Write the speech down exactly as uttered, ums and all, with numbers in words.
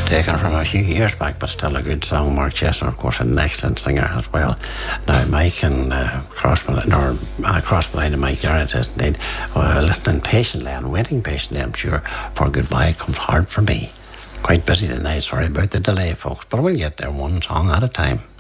taken from a few years back, but still a good song. Mark Chesner, of course, an excellent singer as well. Now, Mike and uh, Crossman, or uh, Crossman and Mike Jarrett is indeed uh, listening patiently and waiting patiently, I'm sure, for Goodbye Comes Hard For Me. Quite busy tonight, sorry about the delay, folks, but we'll get there one song at a time.